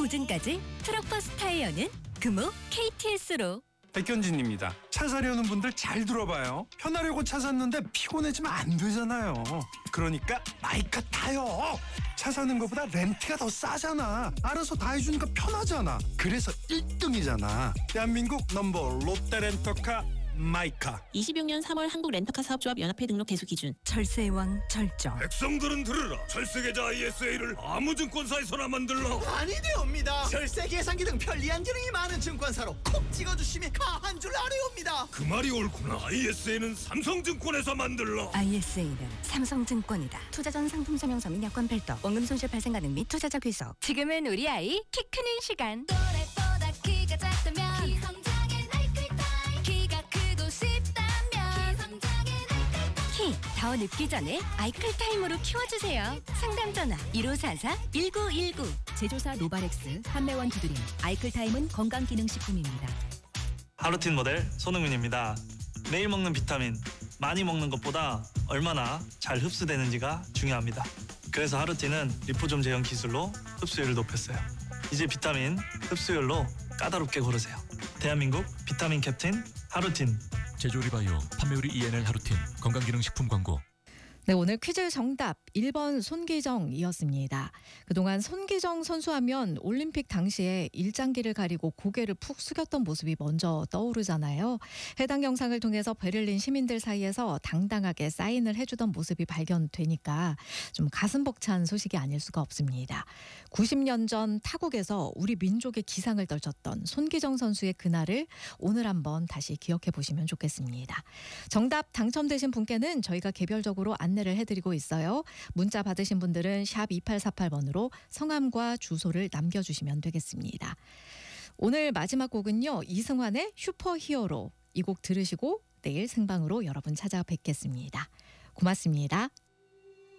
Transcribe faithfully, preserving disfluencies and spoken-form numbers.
보증까지 트럭버스 타이어는 금호 케이티에스로. 백현진입니다. 차 사려는 분들 잘 들어봐요. 편하려고 차 샀는데 피곤해지면 안 되잖아요. 그러니까 마이카 타요. 차 사는 것보다 렌트가 더 싸잖아. 알아서 다 해주니까 편하잖아. 그래서 일 등이잖아. 대한민국 넘버 롯데렌터카 마이카. 이십육 년 삼월 한국 렌터카 사업조합 연합회 등록 개수 기준. 절세의 왕 절정. 백성들은 들으라. 절세계좌 아이에스에이를 아무 증권사에서나 만들라. 아니되옵니다. 절세 계산기 등 편리한 기능이 많은 증권사로 콕 찍어주시면 가한 줄 아래옵니다. 그 말이 옳구나. 아이에스에이는 삼성증권에서 만들라. 아이에스에이는 삼성증권이다. 투자 전 상품 설명서 및 여건 별도. 원금 손실 발생 가능 및 투자자 귀속. 지금은 우리 아이 키 크는 시간. 또래보다 키가 작다면 기성장애 나이클타임. 키가 크고 싶다면 기성장애 나이클타임. 키 더 늙기 전에 아이클타임으로 키워주세요. 상담 전화 일오사사 일구일구. 제조사 노바렉스, 판매원 두드림. 아이클타임은 건강기능식품입니다. 하루틴 모델 손흥민입니다. 매일 먹는 비타민, 많이 먹는 것보다 얼마나 잘 흡수되는지가 중요합니다. 그래서 하루틴은 리포좀 제형 기술로 흡수율을 높였어요. 이제 비타민 흡수율로 까다롭게 고르세요. 대한민국 비타민 캡틴 하루틴. 제조리바이오, 판매율이 이엔엘 하루틴, 건강기능식품 광고. 네, 오늘 퀴즈 정답 일 번 손기정이었습니다. 그동안 손기정 선수하면 올림픽 당시에 일장기를 가리고 고개를 푹 숙였던 모습이 먼저 떠오르잖아요. 해당 영상을 통해서 베를린 시민들 사이에서 당당하게 사인을 해주던 모습이 발견되니까 좀 가슴 벅찬 소식이 아닐 수가 없습니다. 구십 년 전 타국에서 우리 민족의 기상을 떨쳤던 손기정 선수의 그날을 오늘 한번 다시 기억해 보시면 좋겠습니다. 정답 당첨되신 분께는 저희가 개별적으로 안내를 해드리고 있어요. 문자 받으신 분들은 샵 이팔사팔 번으로 성함과 주소를 남겨주시면 되겠습니다. 오늘 마지막 곡은요. 이승환의 슈퍼히어로. 이 곡 들으시고 내일 생방으로 여러분 찾아뵙겠습니다. 고맙습니다.